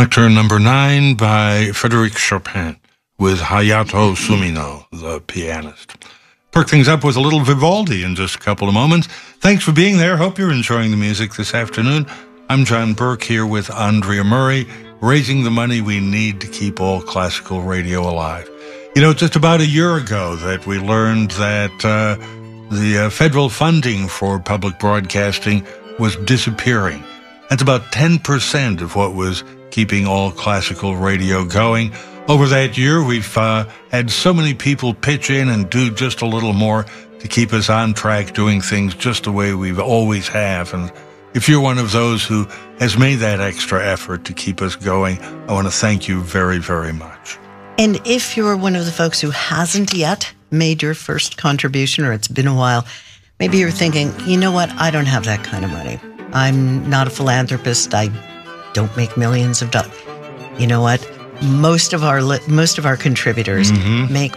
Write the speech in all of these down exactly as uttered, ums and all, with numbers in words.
Nocturne number nine by Frédéric Chopin with Hayato Sumino, the pianist. Perk things up with a little Vivaldi in just a couple of moments. Thanks for being there. Hope you're enjoying the music this afternoon. I'm John Burke here with Andrea Murray, raising the money we need to keep all classical radio alive. You know, just about a year ago that we learned that uh, the uh, federal funding for public broadcasting was disappearing. That's about ten percent of what was keeping all classical radio going. Over that year, we've uh, had so many people pitch in and do just a little more to keep us on track, doing things just the way we've always have. And if you're one of those who has made that extra effort to keep us going, I want to thank you very, very much. And if you're one of the folks who hasn't yet made your first contribution, or it's been a while, maybe you're thinking, you know what, I don't have that kind of money. I'm not a philanthropist. I don't make millions of dollars. You know what? Most of our most of our contributors mm-hmm. make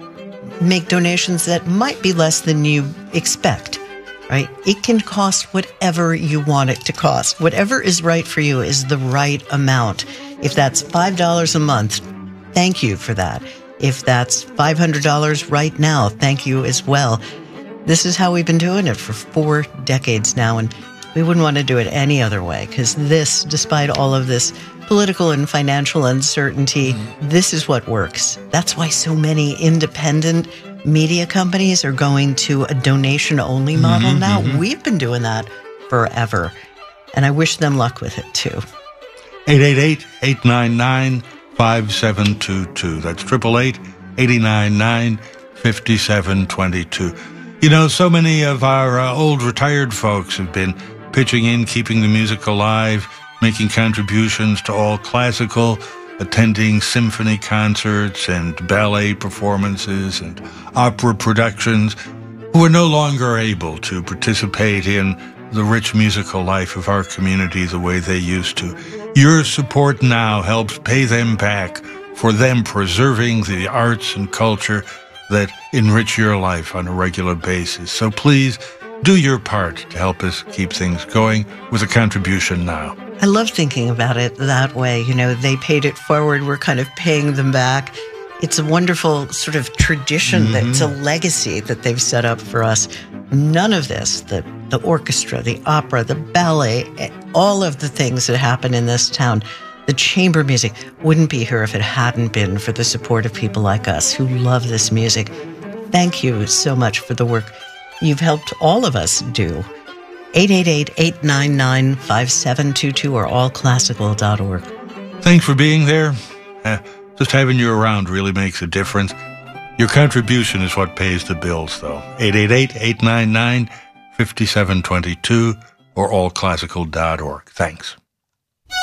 make donations that might be less than you expect, right? It can cost whatever you want it to cost. Whatever is right for you is the right amount. If that's five dollars a month, thank you for that. If that's five hundred dollars right now, thank you as well. This is how we've been doing it for four decades now, and we wouldn't want to do it any other way, because this, despite all of this political and financial uncertainty, this is what works. That's why so many independent media companies are going to a donation-only model mm-hmm, now. Mm-hmm. We've been doing that forever, and I wish them luck with it, too. eight eight eight, eight nine nine, five seven two two. That's eight eight eight, eight nine nine, five seven two two. You know, so many of our uh, old retired folks have been pitching in, keeping the music alive, making contributions to all classical, attending symphony concerts and ballet performances and opera productions, who are no longer able to participate in the rich musical life of our community the way they used to. Your support now helps pay them back for them preserving the arts and culture that enrich your life on a regular basis. So please do your part to help us keep things going with a contribution now. I love thinking about it that way. You know, they paid it forward. We're kind of paying them back. It's a wonderful sort of tradition. Mm-hmm. That it's a legacy that they've set up for us. None of this, the, the orchestra, the opera, the ballet, all of the things that happen in this town, the chamber music, wouldn't be here if it hadn't been for the support of people like us who love this music. Thank you so much for the work you've helped all of us do. eight eight eight, eight nine nine, five seven two two or all classical dot org. Thanks for being there. Uh, just having you around really makes a difference. Your contribution is what pays the bills, though. eight eight eight, eight nine nine, five seven two two or all classical dot org. Thanks.